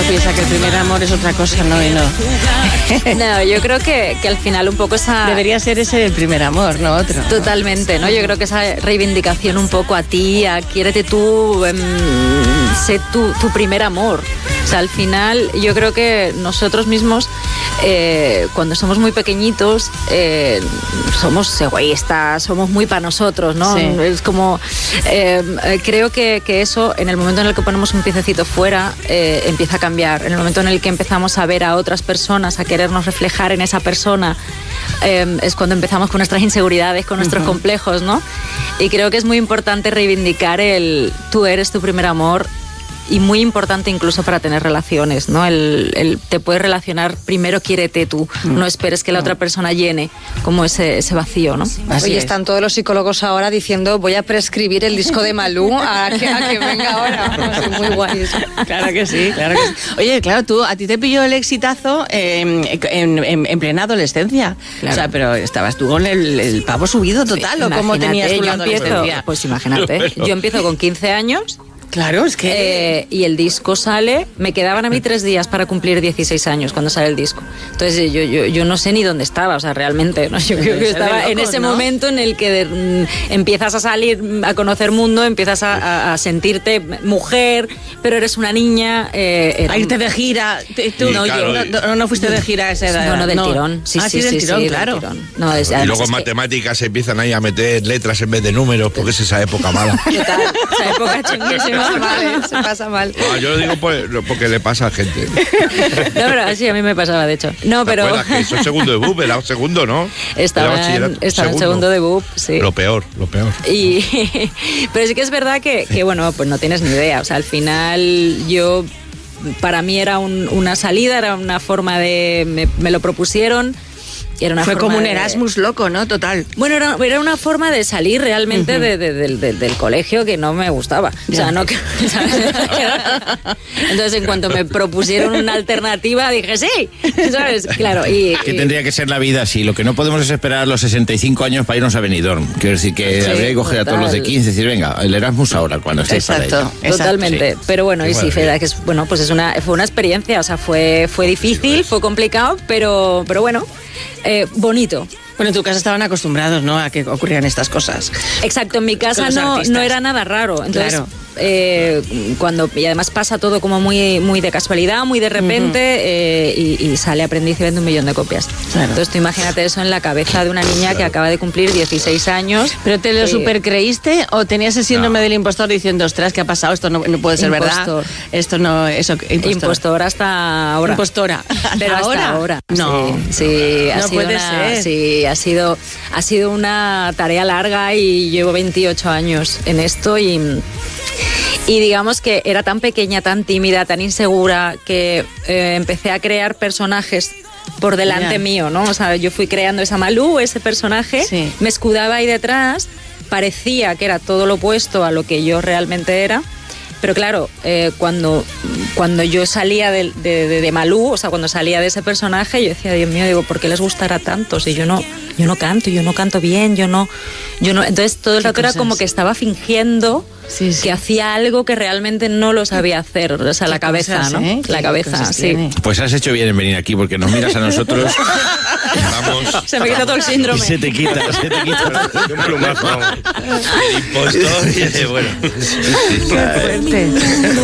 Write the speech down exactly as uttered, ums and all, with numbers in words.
piensa que el primer amor es otra cosa, no, y no. No, yo creo que, que al final un poco esa... Debería ser ese el primer amor, no otro. Totalmente, ¿no? Yo creo que esa reivindicación un poco a ti, a quiérete tú, eh, sé tu, tu primer amor. O sea, al final yo creo que nosotros mismos, eh, cuando somos muy pequeñitos, eh, somos egoístas, somos muy para nosotros, ¿no? Sí. Es como, eh, creo que, que eso, en el momento en el que ponemos un piececito fuera, eh, empieza a cambiar. En el momento en el que empezamos a ver a otras personas, a querernos reflejar en esa persona, eh, es cuando empezamos con nuestras inseguridades, con nuestros uh-huh. complejos, ¿no? Y creo que es muy importante reivindicar el tú eres tu primer amor. Y muy importante incluso para tener relaciones, ¿no? El, el te puedes relacionar, primero quiérete tú, mm. no esperes que la otra persona llene como ese, ese vacío, ¿no? Así Oye, es. Están todos los psicólogos ahora diciendo voy a prescribir el disco de Malú a que, a que venga ahora. Es muy guay eso. Claro que sí, claro que sí. Oye, claro, tú, a ti te pilló el exitazo eh, en, en, en plena adolescencia. Claro. O sea, pero estabas tú con el, el pavo subido total, sí, ¿o cómo tenías tu adolescencia? Pues imagínate, bueno. Yo empiezo con quince años. Claro, es que... Eh, y el disco sale, me quedaban a mí tres días para cumplir dieciséis años cuando sale el disco. Entonces yo, yo, yo no sé ni dónde estaba, o sea, realmente, ¿no? Yo creo que estaba locos, en ese ¿no? momento en el que de, mm, empiezas a salir, a conocer mundo, empiezas a, a, a sentirte mujer, pero eres una niña... Eh, era... A irte de gira. Tú, sí, no, claro. yo, no, no fuiste de gira a esa edad. No, no, del no. tirón. Sí, ah, sí, sí, del sí, tirón, sí, claro. Del tirón. No, es, y luego en es matemáticas se empiezan ahí a meter letras en vez de números, porque es esa época mala. ¿Qué tal? Esa época chunguísima. Pasa mal. No, yo lo digo por, porque le pasa a gente. No, pero sí, a mí me pasaba, de hecho. No, pero... Que eso es segundo de B U P, era segundo, ¿no? Estaba, en, estaba en segundo de B U P, sí. Lo peor, lo peor. Y, pero sí que es verdad que, que, bueno, pues no tienes ni idea. O sea, al final yo... Para mí era un, una salida, era una forma de... Me, me lo propusieron... Era una Fue como un de... Erasmus loco, ¿no? Total. Bueno, era, era una forma de salir realmente uh-huh. de, de, de, de, del colegio que no me gustaba. O sea, no que, Entonces, en cuanto me propusieron una alternativa, dije sí, ¿sabes? Claro. Y, que y... tendría que ser la vida así. Lo que no podemos es esperar a los sesenta y cinco años para irnos a Benidorm. Quiero decir que sí, habría que coger total. a todos los de quince y decir, venga, el Erasmus ahora, cuando estéis para ello. Totalmente. Sí. Pero bueno, y sí, Feda, que es, bueno, pues es una, fue una experiencia. O sea, fue, fue difícil, fue complicado, pero, pero bueno. Eh, bonito. Bueno, en tu casa estaban acostumbrados, ¿no?, a que ocurrieran estas cosas. Exacto, en mi casa no, no era nada raro. Entonces, claro. eh, cuando y además pasa todo como muy, muy de casualidad, muy de repente, uh-huh. eh, y, y sale Aprendiz y vende un millón de copias. Claro. Entonces tú imagínate eso en la cabeza de una niña claro. que acaba de cumplir dieciséis años. ¿Pero te lo eh, super creíste o tenías ese síndrome no. del impostor diciendo, ostras, ¿qué ha pasado? Esto no, no puede ser impostor. verdad. Esto no, eso, impostor. Impostor hasta ahora. Impostora. Pero hasta ahora. ahora. No. Sí, sí ha no sido puede una, ser. Sí, ha sido, ha sido una tarea larga y llevo veintiocho años en esto y... Y digamos que era tan pequeña, tan tímida, tan insegura, que eh, empecé a crear personajes por delante yeah. mío, ¿no? O sea, yo fui creando esa Malú, ese personaje, sí. me escudaba ahí detrás, parecía que era todo lo opuesto a lo que yo realmente era. Pero claro, eh, cuando, cuando yo salía de, de, de, de Malú, o sea, cuando salía de ese personaje, yo decía, Dios mío, digo, ¿por qué les gustará tanto? Si yo no, yo no canto, yo no canto bien, yo no, yo no. Entonces todo el rato era como que estaba fingiendo sí, sí. que hacía algo que realmente no lo sabía hacer, o sea, la cabeza, cosas, ¿no? ¿eh? La cabeza, sí. Tiene? Pues has hecho bien en venir aquí, porque nos miras a nosotros. Vamos. Se me quita todo el síndrome. Y se te quita, se te quita. Un plumazo. El impostor y el bueno. Qué fuerte.